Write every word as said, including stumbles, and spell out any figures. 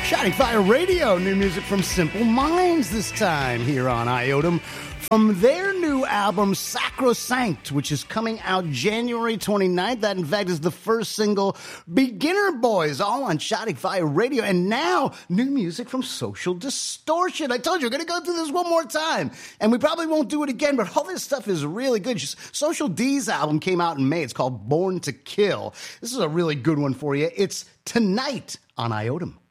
Shotty Fire Radio, new music from Simple Minds this time here on Iotum. From their new album, Sacrosanct, which is coming out January twenty-ninth. That, in fact, is the first single, Beginner Boys, all on Shotty Fire Radio. And now, new music from Social Distortion. I told you, we're going to go through this one more time. And we probably won't do it again, but all this stuff is really good. Just, Social D's album came out in May. It's called Born to Kill. This is a really good one for you. It's tonight on Iotum.